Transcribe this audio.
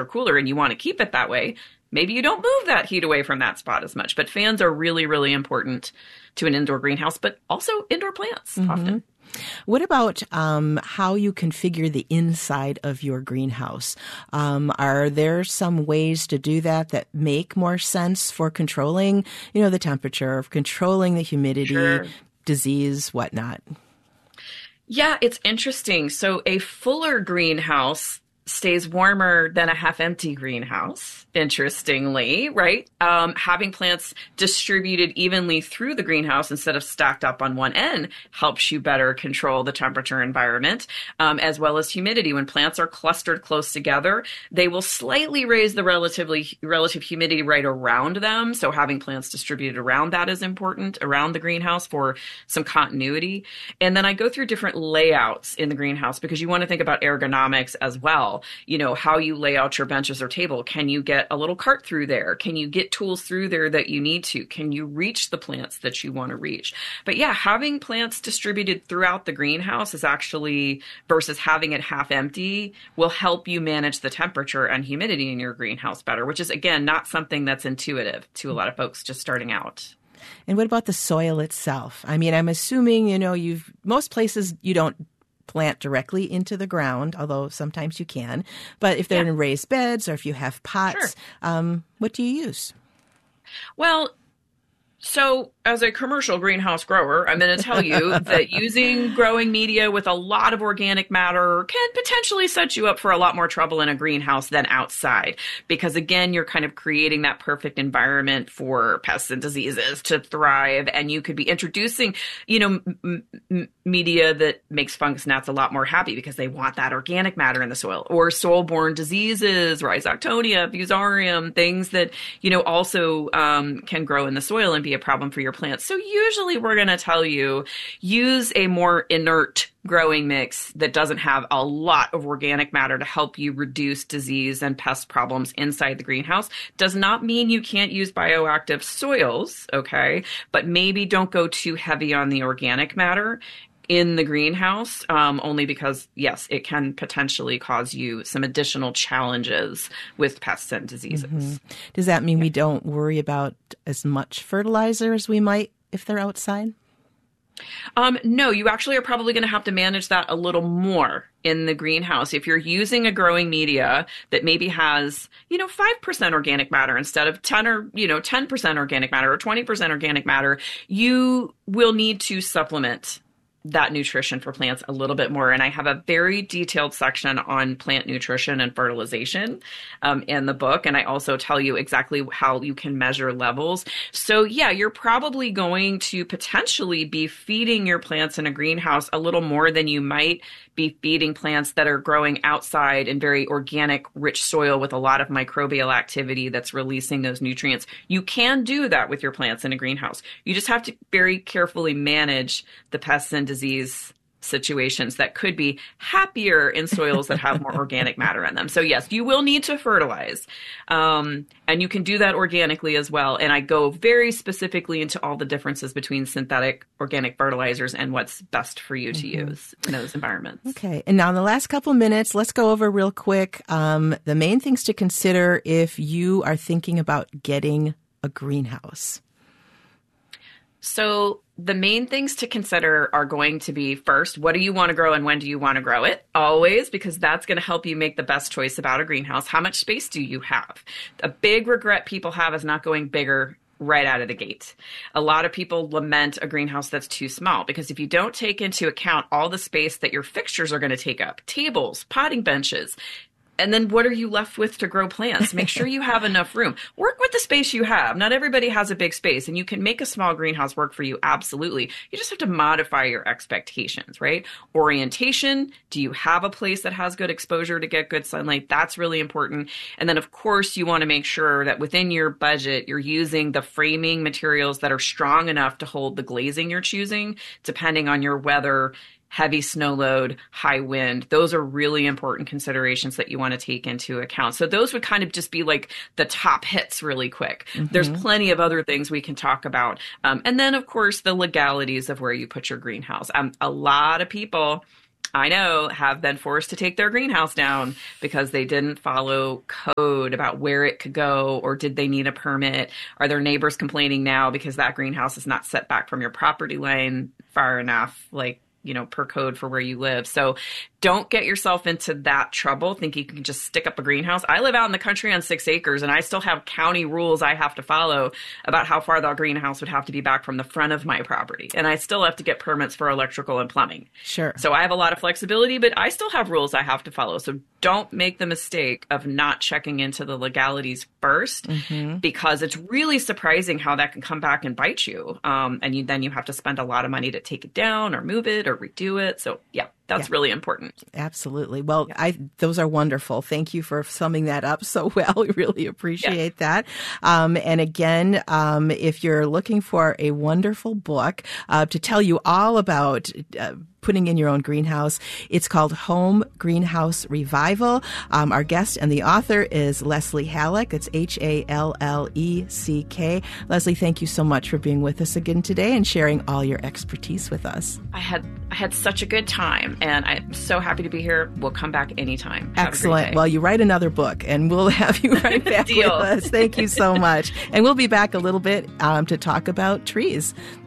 cooler and you want to keep it that way, maybe you don't move that heat away from that spot as much. But fans are really, really important to an indoor greenhouse, but also indoor plants often. What about how you configure the inside of your greenhouse? Are there some ways to do that make more sense for controlling, the temperature, controlling the humidity, Sure. disease, whatnot? Yeah, it's interesting. So a fuller greenhouse stays warmer than a half-empty greenhouse, interestingly, right? Having plants distributed evenly through the greenhouse instead of stacked up on one end helps you better control the temperature environment, as well as humidity. When plants are clustered close together, they will slightly raise the relative humidity right around them. So having plants distributed around that is important, around the greenhouse, for some continuity. And then I go through different layouts in the greenhouse because you want to think about ergonomics as well. How you lay out your benches or table. Can you get a little cart through there? Can you get tools through there that you need to? Can you reach the plants that you want to reach? But yeah, having plants distributed throughout the greenhouse is actually, versus having it half empty, will help you manage the temperature and humidity in your greenhouse better, which is, again, not something that's intuitive to a lot of folks just starting out. And what about the soil itself? I mean, I'm assuming, most places you don't plant directly into the ground, although sometimes you can. But if they're in raised beds or if you have pots, what do you use? Well, so as a commercial greenhouse grower, I'm going to tell you that using growing media with a lot of organic matter can potentially set you up for a lot more trouble in a greenhouse than outside. Because again, you're kind of creating that perfect environment for pests and diseases to thrive. And you could be introducing, media that makes fungus gnats a lot more happy because they want that organic matter in the soil, or soil-borne diseases, Rhizoctonia, Fusarium, things that, also can grow in the soil and be a problem for your plants. So usually we're going to tell you, use a more inert growing mix that doesn't have a lot of organic matter to help you reduce disease and pest problems inside the greenhouse. Does not mean you can't use bioactive soils, okay? But maybe don't go too heavy on the organic matter in the greenhouse, only because, yes, it can potentially cause you some additional challenges with pests and diseases. Mm-hmm. Does that mean we don't worry about as much fertilizer as we might if they're outside? No, you actually are probably going to have to manage that a little more in the greenhouse. If you're using a growing media that maybe has, 5% organic matter instead of 10 or, 10% organic matter or 20% organic matter, you will need to supplement that nutrition for plants a little bit more. And I have a very detailed section on plant nutrition and fertilization in the book. And I also tell you exactly how you can measure levels. So yeah, you're probably going to potentially be feeding your plants in a greenhouse a little more than you might be feeding plants that are growing outside in very organic, rich soil with a lot of microbial activity that's releasing those nutrients. You can do that with your plants in a greenhouse. You just have to very carefully manage the pests and disease situations that could be happier in soils that have more organic matter in them. So yes, you will need to fertilize. And you can do that organically as well. And I go very specifically into all the differences between synthetic organic fertilizers and what's best for you to use in those environments. Okay. And now in the last couple of minutes, let's go over real quick the main things to consider if you are thinking about getting a greenhouse. So the main things to consider are going to be, first, what do you want to grow and when do you want to grow it? Always, because that's going to help you make the best choice about a greenhouse. How much space do you have? A big regret people have is not going bigger right out of the gate. A lot of people lament a greenhouse that's too small because if you don't take into account all the space that your fixtures are going to take up, tables, potting benches, and then what are you left with to grow plants? Make sure you have enough room. Work with the space you have. Not everybody has a big space, and you can make a small greenhouse work for you, absolutely. You just have to modify your expectations, right? Orientation. Do you have a place that has good exposure to get good sunlight? That's really important. And then, of course, you want to make sure that within your budget, you're using the framing materials that are strong enough to hold the glazing you're choosing, depending on your weather, heavy snow load, high wind. Those are really important considerations that you want to take into account. So those would kind of just be like the top hits really quick. Mm-hmm. There's plenty of other things we can talk about. And then, of course, the legalities of where you put your greenhouse. A lot of people I know, have been forced to take their greenhouse down because they didn't follow code about where it could go, or did they need a permit? Are their neighbors complaining now because that greenhouse is not set back from your property line far enough, like, per code for where you live. So don't get yourself into that trouble thinking you can just stick up a greenhouse. I live out in the country on 6 acres, and I still have county rules I have to follow about how far that greenhouse would have to be back from the front of my property. And I still have to get permits for electrical and plumbing. Sure. So I have a lot of flexibility, but I still have rules I have to follow. So don't make the mistake of not checking into the legalities first, because it's really surprising how that can come back and bite you. And then you have to spend a lot of money to take it down or move it or redo it. So yeah, that's really important. Absolutely. Well, those are wonderful. Thank you for summing that up so well. We really appreciate that. And again, if you're looking for a wonderful book to tell you all about putting in your own greenhouse, it's called Home Greenhouse Revival. Our guest and the author is Leslie Halleck. It's Halleck. Leslie, thank you so much for being with us again today and sharing all your expertise with us. I had such a good time, and I'm so happy to be here. We'll come back anytime. Excellent. Well, you write another book, and we'll have you right back with us. Thank you so much. And we'll be back a little bit to talk about trees.